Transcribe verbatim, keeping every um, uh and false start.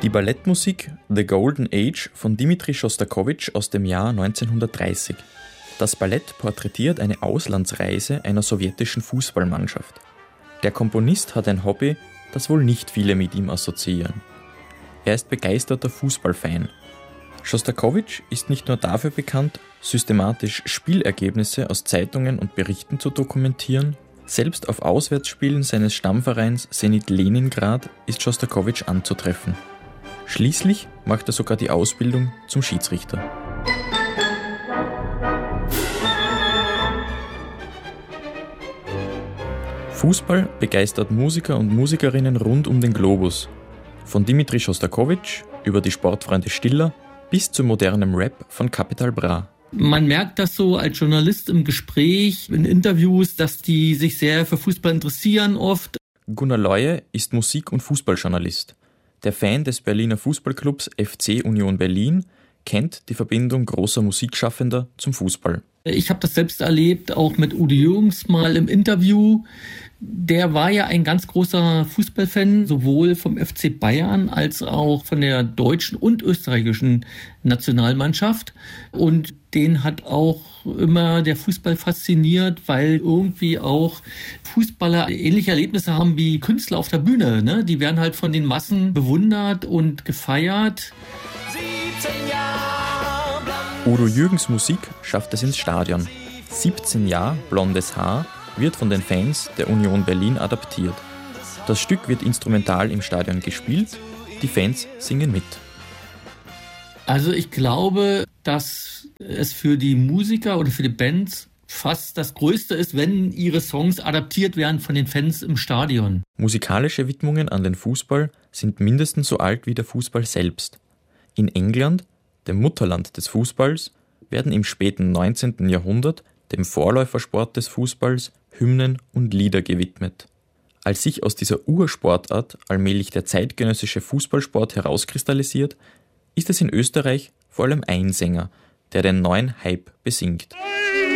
Die Ballettmusik The Golden Age von Dmitri Schostakowitsch aus dem Jahr neunzehnhundertdreißig. Das Ballett porträtiert eine Auslandsreise einer sowjetischen Fußballmannschaft. Der Komponist hat ein Hobby, das wohl nicht viele mit ihm assoziieren. Er ist begeisterter Fußballfan. Schostakowitsch ist nicht nur dafür bekannt, systematisch Spielergebnisse aus Zeitungen und Berichten zu dokumentieren. Selbst auf Auswärtsspielen seines Stammvereins Zenit Leningrad ist Schostakowitsch anzutreffen. Schließlich macht er sogar die Ausbildung zum Schiedsrichter. Fußball begeistert Musiker und Musikerinnen rund um den Globus. Von Dmitri Schostakowitsch über die Sportfreunde Stiller bis zu modernem Rap von Capital Bra. Man merkt das so als Journalist im Gespräch, in Interviews, dass die sich sehr für Fußball interessieren oft. Gunnar Leue ist Musik- und Fußballjournalist. Der Fan des Berliner Fußballclubs F C Union Berlin kennt die Verbindung großer Musikschaffender zum Fußball. Ich habe das selbst erlebt, auch mit Udo Jürgens mal im Interview. Der war ja ein ganz großer Fußballfan, sowohl vom F C Bayern als auch von der deutschen und österreichischen Nationalmannschaft. Und den hat auch immer der Fußball fasziniert, weil irgendwie auch Fußballer ähnliche Erlebnisse haben wie Künstler auf der Bühne, ne? Die werden halt von den Massen bewundert und gefeiert. Udo Jürgens Musik schafft es ins Stadion. siebzehn Jahre blondes Haar wird von den Fans der Union Berlin adaptiert. Das Stück wird instrumental im Stadion gespielt, die Fans singen mit. Also ich glaube, dass es für die Musiker oder für die Bands fast das Größte ist, wenn ihre Songs adaptiert werden von den Fans im Stadion. Musikalische Widmungen an den Fußball sind mindestens so alt wie der Fußball selbst. In England, dem Mutterland des Fußballs, werden im späten neunzehnten Jahrhundert dem Vorläufersport des Fußballs Hymnen und Lieder gewidmet. Als sich aus dieser Ursportart allmählich der zeitgenössische Fußballsport herauskristallisiert, ist es in Österreich vor allem ein Sänger, der den neuen Hype besingt.